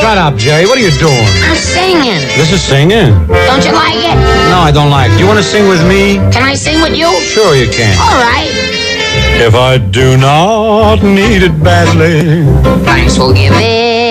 Shut up, Jerry. What are you doing? I'm singing. This is singing. Don't you like it? No, I don't like it. You want to sing with me? Can I sing with you? Sure you can. All right. If I do not need it badly. Thanks for giving.